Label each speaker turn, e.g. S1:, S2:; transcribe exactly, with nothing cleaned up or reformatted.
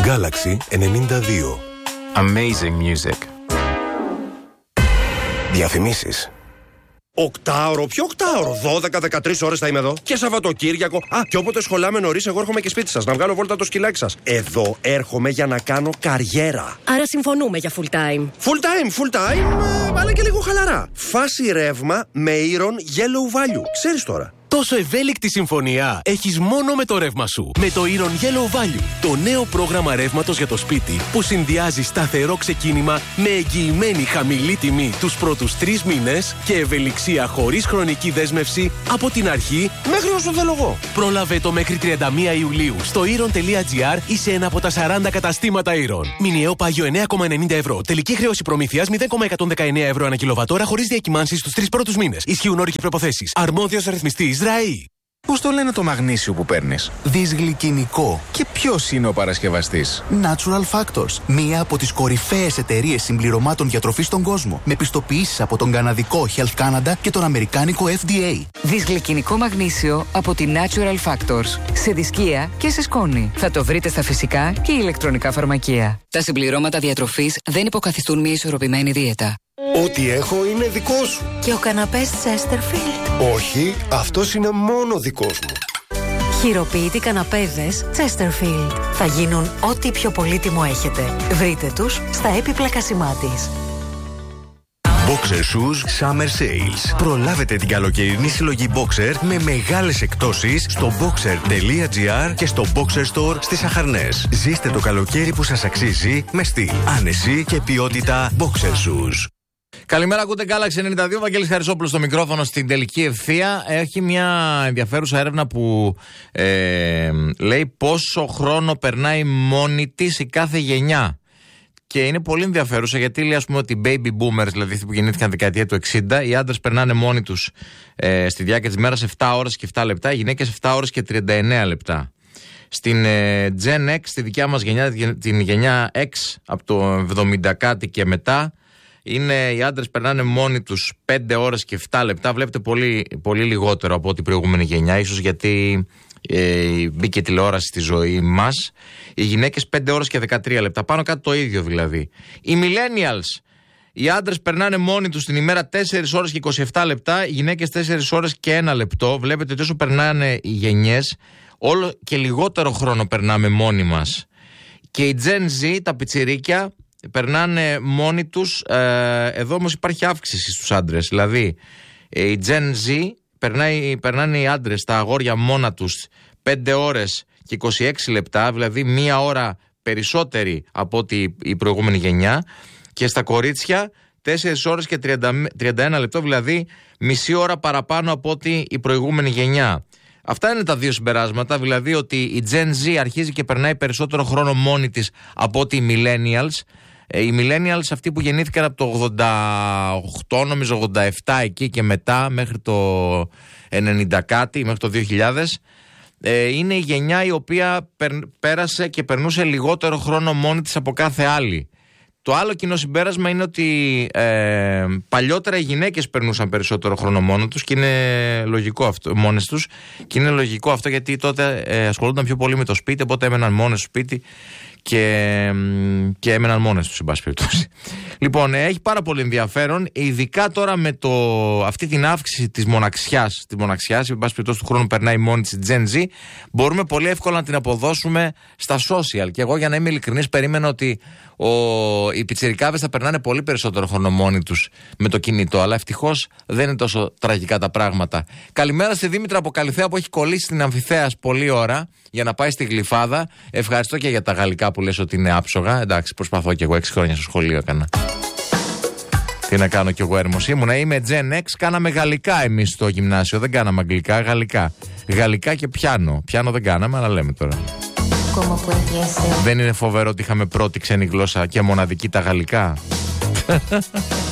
S1: Galaxy ενενήντα δύο.
S2: Amazing music.
S1: Διαφημίσεις.
S3: Οκτάωρο, ποιο οκτάωρο? δώδεκα με δεκατρείς ώρες θα είμαι εδώ. Και Σαββατοκύριακο. Α, και όποτε σχολάμε νωρίς, εγώ έρχομαι και σπίτι σας να βγάλω βόλτα το σκυλάκι σας. Εδώ έρχομαι για να κάνω καριέρα.
S4: Άρα συμφωνούμε για full time.
S3: Full time, full time, ε, αλλά και λίγο χαλαρά. Φάση ρεύμα με Iron Yellow Value. Ξέρεις τώρα.
S5: Τόσο ευέλικτη συμφωνία έχεις μόνο με το ρεύμα σου. Με το Iron Yellow Value, το νέο πρόγραμμα ρεύματος για το σπίτι που συνδυάζει σταθερό ξεκίνημα με εγγυημένη χαμηλή τιμή τους πρώτους τρεις μήνες και ευελιξία χωρίς χρονική δέσμευση από την αρχή
S3: μέχρι όσο θέλω εγώ.
S5: Πρόλαβε το μέχρι τριάντα μία Ιουλίου στο iron.gr ή σε ένα από τα σαράντα καταστήματα Iron. Μηνιαίο πάγιο εννέα κόμμα ενενήντα ευρώ. Τελική χρέωση προμήθειας μηδέν κόμμα εκατόν δεκαεννέα ευρώ ανά κιλοβατόρα χωρίς διακυμάνσεις στους τρεις πρώτους μήνες. Ισχύουν όροι και προϋποθέσεις. Αρμόδιος ρυθμιστής ΡΑΗ.
S2: Πώς το λένε το μαγνήσιο που παίρνεις?
S6: Δυσγλυκινικό.
S2: Και ποιος είναι ο παρασκευαστής?
S6: Natural Factors. Μία από τις κορυφαίες εταιρείες συμπληρωμάτων διατροφής στον κόσμο. Με πιστοποιήσεις από τον καναδικό Health Canada και τον αμερικάνικο F D A.
S7: Δυσγλυκινικό μαγνήσιο από τη Natural Factors. Σε δισκία και σε σκόνη. Θα το βρείτε στα φυσικά και ηλεκτρονικά φαρμακεία. Τα συμπληρώματα διατροφής δεν υποκαθιστούν μια ισορροπημένη δίαιτα.
S8: Ό,τι έχω είναι δικό σου.
S9: Και ο καναπές Chesterfield?
S8: Όχι, αυτός είναι μόνο δικός μου.
S9: Χειροποίητοι καναπέδες Chesterfield. Θα γίνουν ό,τι πιο πολύτιμο έχετε. Βρείτε τους στα έπιπλα Κασιμάτης.
S10: Boxer Shoes Summer Sales. Προλάβετε την καλοκαιρινή συλλογή Boxer με μεγάλες εκπτώσεις στο boxer.gr και στο Boxer Store στις Αχαρνές. Ζήστε το καλοκαίρι που σας αξίζει με στυλ, άνεση και ποιότητα Boxer Shoes.
S11: Καλημέρα, ακούτε Galaxy ενενήντα δύο. Βαγγέλης Χαρισόπουλος στο μικρόφωνο στην τελική ευθεία. Έχει μια ενδιαφέρουσα έρευνα που ε, λέει πόσο χρόνο περνάει μόνη της η κάθε γενιά. Και είναι πολύ ενδιαφέρουσα γιατί λέει, ας πούμε, ότι οι baby boomers, δηλαδή αυτοί που γεννήθηκαν δεκαετία του εξήντα, οι άντρες περνάνε μόνοι τους ε, στη διάρκεια της μέρας επτά ώρες και επτά λεπτά, οι γυναίκες επτά ώρες και τριάντα εννέα λεπτά. Στην ε, Gen X, στη δικιά μας γενιά, την γενιά X, από το εβδομήντα κάτι και μετά, είναι, οι άντρες περνάνε μόνοι τους πέντε ώρες και επτά λεπτά. Βλέπετε πολύ, πολύ λιγότερο από την προηγούμενη γενιά, ίσως γιατί ε, μπήκε τηλεόραση στη ζωή μας. Οι γυναίκες πέντε ώρες και δεκατρία λεπτά, πάνω κάτω το ίδιο δηλαδή. Οι millennials, οι άντρες περνάνε μόνοι τους την ημέρα τέσσερις ώρες και είκοσι επτά λεπτά, οι γυναίκες τέσσερις ώρες και ένα λεπτό. Βλέπετε ότι όσο περνάνε οι γενιές, όλο και λιγότερο χρόνο περνάμε μόνοι μας. Και οι Gen Z, τα πιτσιρίκια, περνάνε μόνοι τους. Ε, εδώ όμως υπάρχει αύξηση στους άντρες. Δηλαδή, η Gen Z περνάει, περνάνε οι άντρες, τα αγόρια μόνα τους πέντε ώρες και είκοσι έξι λεπτά, δηλαδή μία ώρα περισσότερη από ότι η προηγούμενη γενιά. Και στα κορίτσια τέσσερις ώρες και τριάντα ένα λεπτό, δηλαδή μισή ώρα παραπάνω από ότι η προηγούμενη γενιά. Αυτά είναι τα δύο συμπεράσματα, δηλαδή ότι η Gen Z αρχίζει και περνάει περισσότερο χρόνο μόνη της από ότι οι millennials. Οι millennials, αυτοί που γεννήθηκαν από το ογδόντα οκτώ, νομίζω ογδόντα επτά εκεί και μετά, μέχρι το ενενήντα κάτι, μέχρι το δύο χιλιάδες, είναι η γενιά η οποία πέρασε και περνούσε λιγότερο χρόνο μόνη της από κάθε άλλη. Το άλλο κοινό συμπέρασμα είναι ότι ε, παλιότερα οι γυναίκες περνούσαν περισσότερο χρόνο μόνο τους και είναι λογικό αυτό, μόνες τους, και είναι λογικό αυτό γιατί τότε ε, ασχολούνταν πιο πολύ με το σπίτι, οπότε έμεναν μόνες στο σπίτι και, και έμεναν μόνες τους, εν πάση περιπτώσει. Λοιπόν, ε, έχει πάρα πολύ ενδιαφέρον, ειδικά τώρα με το, αυτή την αύξηση της μοναξιάς, της μοναξιάς, εν πάση περιπτώσει του χρόνου περνάει μόνη της Gen Z, μπορούμε πολύ εύκολα να την αποδώσουμε στα social. Και εγώ, για να είμαι ειλικρινής, περίμενα ότι ο, οι πιτσιρικάδες θα περνάνε πολύ περισσότερο χρόνο μόνοι τους με το κινητό, αλλά ευτυχώς δεν είναι τόσο τραγικά τα πράγματα. Καλημέρα στη Δήμητρα από Καλυθέα που έχει κολλήσει στην Αμφιθέας πολλή ώρα για να πάει στη Γλυφάδα. Ευχαριστώ και για τα γαλλικά που λες ότι είναι άψογα. Εντάξει, προσπαθώ κι εγώ, έξι χρόνια στο σχολείο έκανα. Τι να κάνω κι εγώ, έρμος ήμουνα. Είμαι Gen X, κάναμε γαλλικά εμείς στο γυμνάσιο. Δεν κάναμε αγγλικά, γαλλικά. Γαλλικά και πιάνο. Πιάνο δεν κάναμε, αλλά λέμε τώρα. Δεν είναι φοβερό ότι είχαμε πρώτη ξένη γλώσσα και μοναδική τα γαλλικά?